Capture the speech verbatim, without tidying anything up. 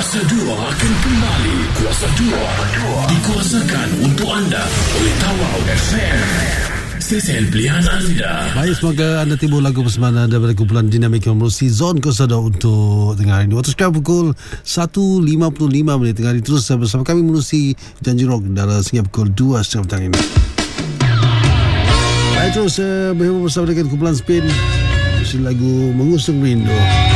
Kuasa dua akan kembali. Kuasa dua dikuasakan untuk anda oleh Tawau F M, stesen pilihan anda. Baik, semoga anda timbul lagu persembahan daripada kumpulan Dinamik yang menerusi Zon Kuasa dua untuk tengah hari ini. Waktu sekarang pukul satu lima puluh lima minit tengah hari. Terus bersama kami menerusi Janji Rock dalam sehingga pukul dua setengah petang ini. Baik, terus uh, bersama dengan kumpulan Spin, lagu Mengusung Rindu.